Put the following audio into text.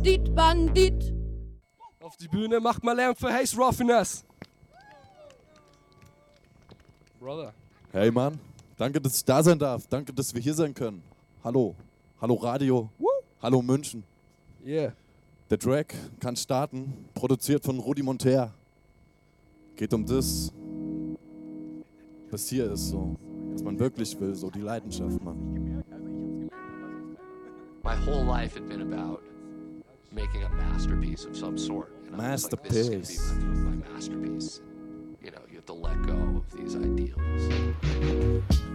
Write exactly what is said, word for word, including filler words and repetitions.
Dit Bandit. Auf die Bühne, macht mal Lärm für Haze Roffiness. Brother. Hey Mann, danke, dass ich da sein darf. Danke, dass wir hier sein können. Hallo. Hallo Radio. Woo. Hallo München. Yeah. Der Track kann starten, produziert von Rudi Monter. Geht um das, was hier ist, so, was man wirklich will, so die Leidenschaft, Mann. My whole life had been about making a masterpiece of some sort. And I was like, this is gonna be my, my masterpiece. You know, you have to let go of these ideals.